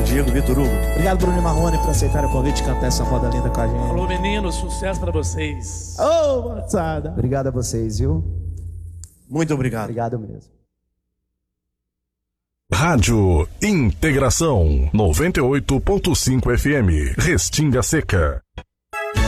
Diego Vitor Hugo. Obrigado, Bruno e Marrone, por aceitar o convite de cantar essa moda linda com a gente. Alô, meninos, sucesso pra vocês. Ô, moçada. Obrigado a vocês, viu? Muito obrigado. Obrigado mesmo. Rádio Integração 98.5 FM, Restinga Seca.